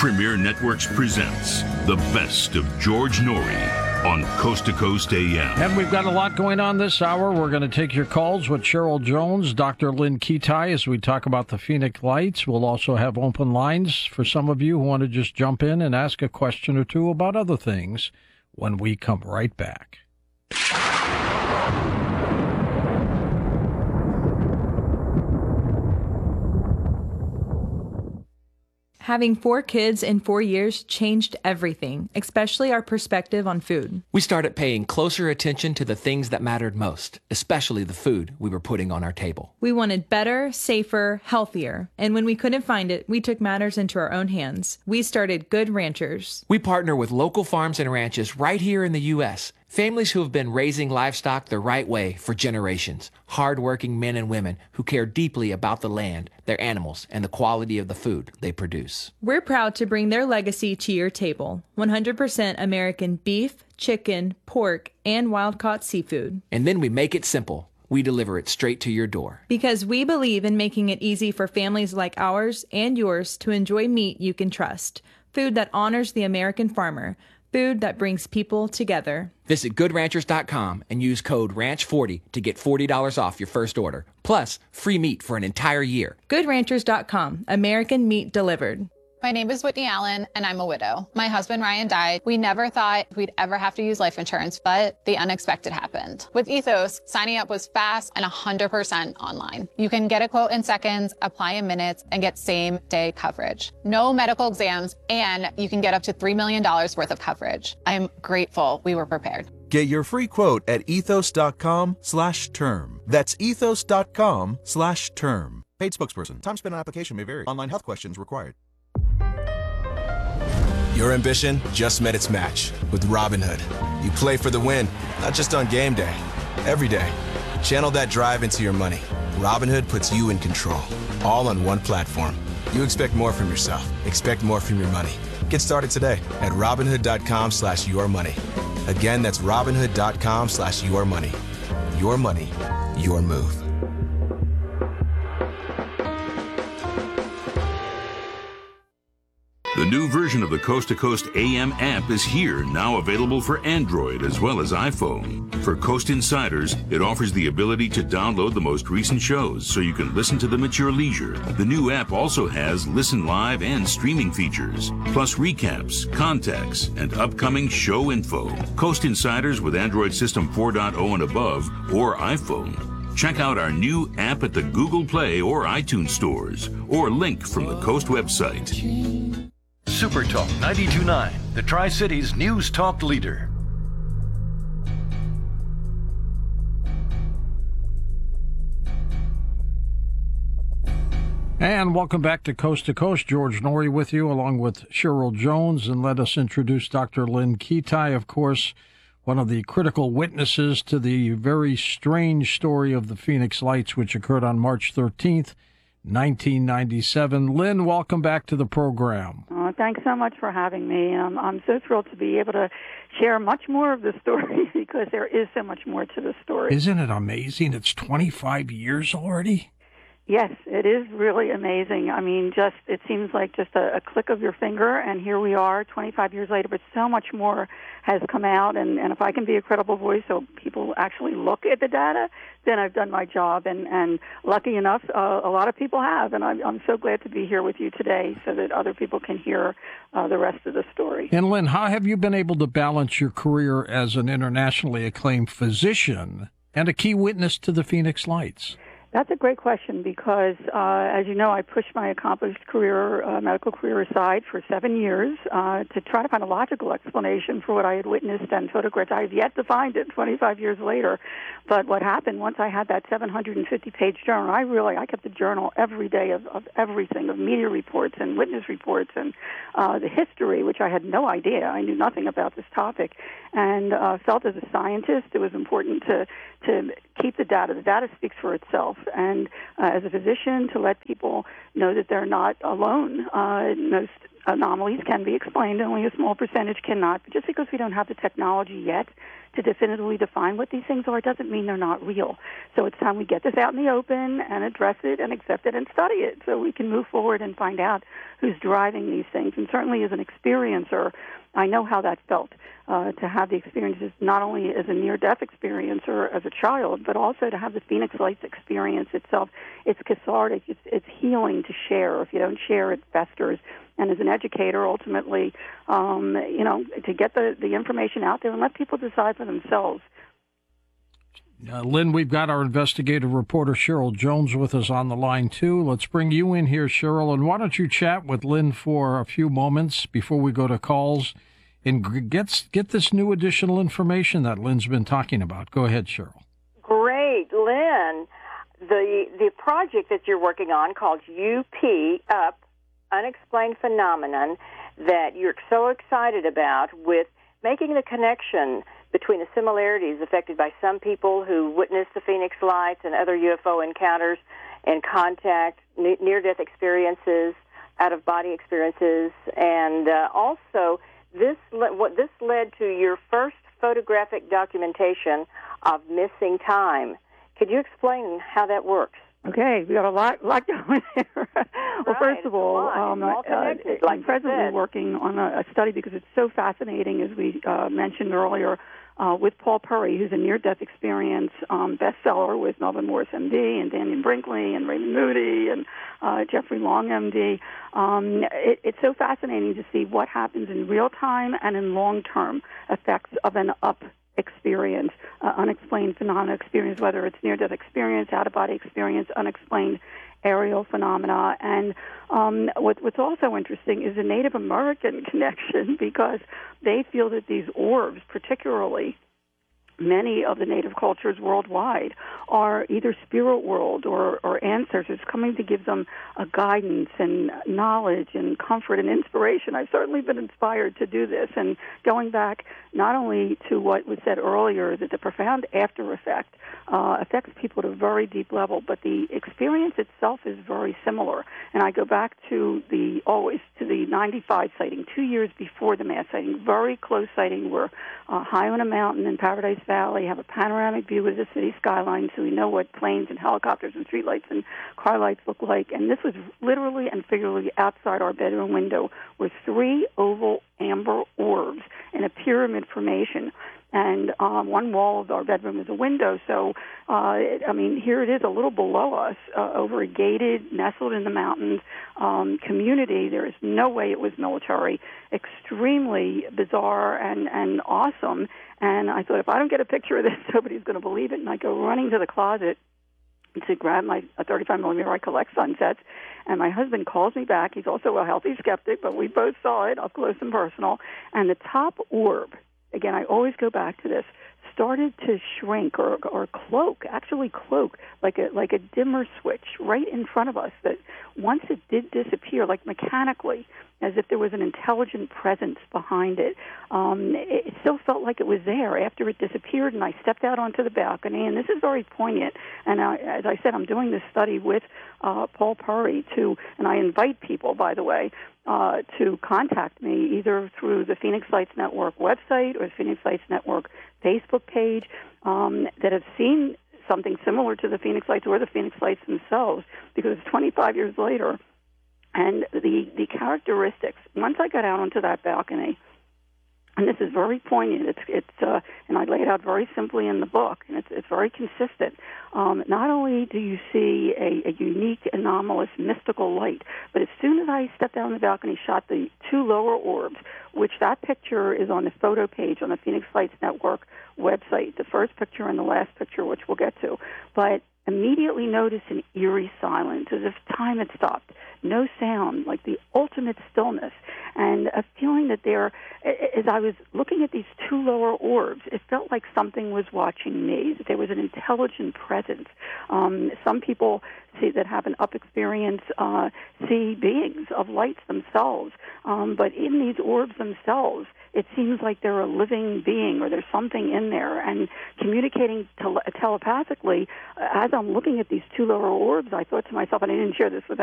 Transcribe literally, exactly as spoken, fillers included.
Premier Networks presents the best of George Noory on Coast to Coast A M. And we've got a lot going on this hour. We're going to take your calls with Cheryl Jones, Doctor Lynn Ketai, as we talk about the Phoenix Lights. We'll also have open lines for some of you who want to just jump in and ask a question or two about other things when we come right back. Having four kids in four years changed everything, especially our perspective on food. We started paying closer attention to the things that mattered most, especially the food we were putting on our table. We wanted better, safer, healthier. And when we couldn't find it, we took matters into our own hands. We started Good Ranchers. We partner with local farms and ranches right here in the U S Families who have been raising livestock the right way for generations. Hard-working men and women who care deeply about the land, their animals, and the quality of the food they produce. We're proud to bring their legacy to your table. one hundred percent American beef, chicken, pork, and wild-caught seafood. And then we make it simple. We deliver it straight to your door. Because we believe in making it easy for families like ours and yours to enjoy meat you can trust. Food that honors the American farmer. Food that brings people together. Visit good ranchers dot com and use code ranch forty to get forty dollars off your first order. Plus, free meat for an entire year. good ranchers dot com. American meat delivered. My name is Whitney Allen, and I'm a widow. My husband, Ryan, died. We never thought we'd ever have to use life insurance, but the unexpected happened. With Ethos, signing up was fast and one hundred percent online. You can get a quote in seconds, apply in minutes, and get same-day coverage. No medical exams, and you can get up to three million dollars worth of coverage. I'm grateful we were prepared. Get your free quote at ethos dot com slash term. That's ethos dot com slash term. Paid spokesperson. Time spent on application may vary. Online health questions required. Your ambition just met its match with Robinhood. You play for the win, not just on game day, every day. Channel that drive into your money. Robinhood puts you in control, all on one platform. You expect more from yourself. Expect more from your money. Get started today at robinhood dot com slash your money. Again, that's robinhood dot com slash your money. Your money, your move. The new version of the Coast to Coast A M app is here, now available for Android as well as iPhone. For Coast Insiders, it offers the ability to download the most recent shows so you can listen to them at your leisure. The new app also has listen live and streaming features, plus recaps, contacts, and upcoming show info. Coast Insiders with Android System four point oh and above or iPhone. Check out our new app at the Google Play or iTunes stores, or link from the Coast website. Super Talk ninety-two point nine, the Tri-Cities News Talk leader. And welcome back to Coast to Coast. George Noory with you, along with Cheryl Jones. And let us introduce Doctor Lynn Ketai, of course, one of the critical witnesses to the very strange story of the Phoenix Lights, which occurred on March thirteenth, nineteen ninety-seven. Lynn, welcome back to the program. Oh, thanks so much for having me. Um, I'm so thrilled to be able to share much more of the story because there is so much more to the story. Isn't it amazing? It's twenty-five years already? Yes, it is really amazing. I mean, just it seems like just a, a click of your finger, and here we are twenty-five years later, but so much more has come out, and, and if I can be a credible voice so people actually look at the data, then I've done my job, and, and lucky enough, uh, a lot of people have, and I'm, I'm so glad to be here with you today so that other people can hear uh, the rest of the story. And Lynn, how have you been able to balance your career as an internationally acclaimed physician and a key witness to the Phoenix Lights? That's a great question because, uh, as you know, I pushed my accomplished career, uh, medical career aside for seven years uh, to try to find a logical explanation for what I had witnessed and photographed. I have yet to find it twenty-five years later. But what happened once I had that seven hundred fifty page journal, I really, I kept a journal every day of, of everything, of media reports and witness reports and uh, the history, which I had no idea. I knew nothing about this topic. And uh, felt as a scientist it was important to, to keep the data. The data speaks for itself. And uh, as a physician, to let people know that they're not alone. Uh, most anomalies can be explained, only a small percentage cannot. But just because we don't have the technology yet to definitively define what these things are doesn't mean they're not real. So it's time we get this out in the open and address it and accept it and study it so we can move forward and find out who's driving these things. And certainly as an experiencer, I know how that felt, uh, to have the experiences not only as a near-death experience or as a child, but also to have the Phoenix Lights experience itself. It's cathartic. It's, it's healing to share. If you don't share, it festers. And as an educator, ultimately, um, you know, to get the, the information out there and let people decide for themselves. Uh, Lynn, we've got our investigative reporter Cheryl Jones with us on the line, too. Let's bring you in here, Cheryl. And why don't you chat with Lynn for a few moments before we go to calls and get, get this new additional information that Lynn's been talking about. Go ahead, Cheryl. Great. Lynn, the, the project that you're working on called U P, UP, Unexplained Phenomenon, that you're so excited about with making the connection between the similarities affected by some people who witnessed the Phoenix Lights and other U F O encounters and contact, near-death experiences, out-of-body experiences, and uh, also this le- what this led to your first photographic documentation of missing time. Could you explain how that works? Okay, we got a lot, lot going there. Well, Right, first of all, it's um, all connected, like I'm you presently said. working on a, a study because it's so fascinating, as we uh, mentioned earlier, uh, with Paul Purry, who's a near-death experience um, bestseller with Melvin Morris, M D, and Daniel Brinkley, and Raymond Moody, and uh, Jeffrey Long, M D. Um, it, it's so fascinating to see what happens in real time and in long-term effects of an up experience, uh, unexplained phenomena experience, whether it's near-death experience, out-of-body experience, unexplained aerial phenomena. And um, what, what's also interesting is the Native American connection, because they feel that these orbs, particularly many of the native cultures worldwide, are either spirit world or, or ancestors coming to give them a guidance and knowledge and comfort and inspiration. I've certainly been inspired to do this. And going back not only to what was said earlier, that the profound after effect uh, affects people at a very deep level, but the experience itself is very similar. And I go back to the always to the ninety-five sighting, two years before the mass sighting, very close sighting. We're uh, high on a mountain in Paradise Valley, have a panoramic view of the city skyline, so we know what planes and helicopters and streetlights and car lights look like. And this was literally and figuratively outside our bedroom window were three oval amber orbs in a pyramid formation. And um, one wall of our bedroom is a window. So, uh, it, I mean, here it is a little below us, uh, over a gated, nestled in the mountains um, community. There is no way it was military. Extremely bizarre and, and awesome. And I thought, if I don't get a picture of this, nobody's going to believe it. And I go running to the closet to grab my a thirty-five millimeter. I collect sunsets. And my husband calls me back. He's also a healthy skeptic, but we both saw it up close and personal. And the top orb, again, I always go back to this, started to shrink or or cloak, actually cloak, like a like a dimmer switch right in front of us, that once it did disappear, like mechanically, as if there was an intelligent presence behind it, um, it still felt like it was there after it disappeared. And I stepped out onto the balcony, and this is very poignant. And I, as I said, I'm doing this study with uh, Paul Purry, to, and I invite people, by the way, Uh, to contact me either through the Phoenix Lights Network website or the Phoenix Lights Network Facebook page um, that have seen something similar to the Phoenix Lights or the Phoenix Lights themselves, because it's twenty-five years later. And the, the characteristics, once I got out onto that balcony, and this is very poignant, it's, it's uh, and I lay it out very simply in the book, and it's, it's very consistent. Um, not only do you see a, a unique, anomalous, mystical light, but as soon as I stepped out on the balcony, shot the two lower orbs, which that picture is on the photo page on the Phoenix Lights Network website, the first picture and the last picture, which we'll get to, but immediately noticed an eerie silence, as if time had stopped. No sound, like the ultimate stillness, and a feeling that there, as I was looking at these two lower orbs, it felt like something was watching me, that there was an intelligent presence. Um, some people see that have an up experience uh, see beings of lights themselves, um, but in these orbs themselves, it seems like they're a living being or there's something in there. And communicating tele- telepathically, uh, as I'm looking at these two lower orbs, I thought to myself, and I didn't share this with